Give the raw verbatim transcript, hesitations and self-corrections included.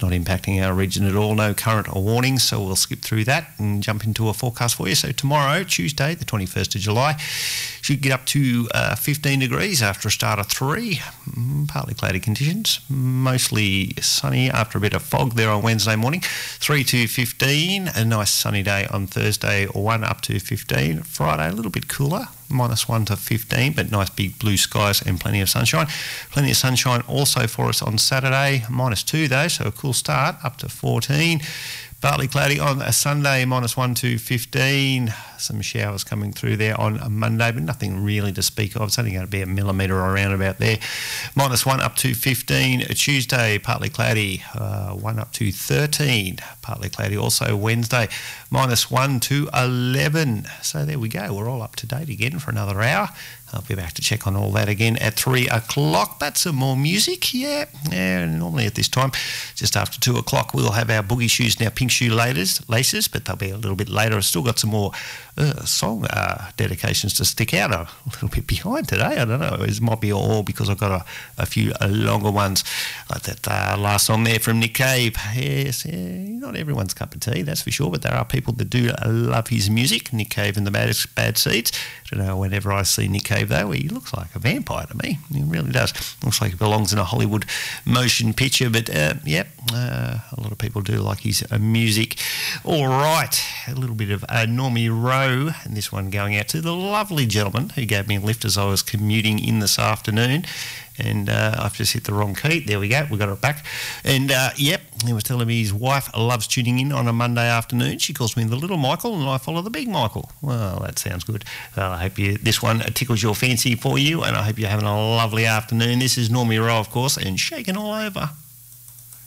not impacting our region at all. No current or warnings, so we'll skip through that and jump into a forecast for you. So tomorrow, Tuesday, the twenty-first of July, should get up to uh, fifteen degrees after a start of three. Mm, partly cloudy conditions, mostly sunny after a bit of fog there on Wednesday morning. three to fifteen, a nice sunny day on Thursday, one up to fifteen. Friday, a little bit cooler, minus one to fifteen, but nice big blue skies and plenty of sunshine. Plenty of sunshine also for us on Saturday, minus two though, so a cool start, up to fourteen. Partly cloudy on a Sunday, minus one to fifteen. Some showers coming through there on a Monday, but nothing really to speak of. It's only going to be a millimetre around about there. Minus one up to fifteen. Tuesday, partly cloudy, uh, one up to thirteen. Partly cloudy also Wednesday, minus one to eleven. So there we go. We're all up to date again for another hour. I'll be back to check on all that again at three o'clock. But some more music, yeah. Yeah, normally at this time, just after two o'clock, we'll have our Boogie Shoes Now Pink Shoe laces, laces, but they'll be a little bit later. I've still got some more uh, song uh, dedications to stick out. A little bit behind today. I don't know. It might be all because I've got a, a few uh, longer ones. Like that uh, last song there from Nick Cave. Yes, yeah, not everyone's cup of tea, that's for sure, but there are people that do love his music. Nick Cave and the Bad, Bad Seeds. I don't know, whenever I see Nick Cave, though, he looks like a vampire to me. He really does. Looks like he belongs in a Hollywood motion picture. But, uh, yep, uh, a lot of people do like his uh, music. All right, a little bit of uh, Normie Rowe, and this one going out to the lovely gentleman who gave me a lift as I was commuting in this afternoon. And uh, I've just hit the wrong key. There we go. We got it back. And, uh, yep, he was telling me his wife loves tuning in on a Monday afternoon. She calls me the little Michael, and I follow the big Michael. Well, that sounds good. Well, I hope you, this one tickles your fancy for you, and I hope you're having a lovely afternoon. This is Normie Rowe, of course, and Shaking All Over.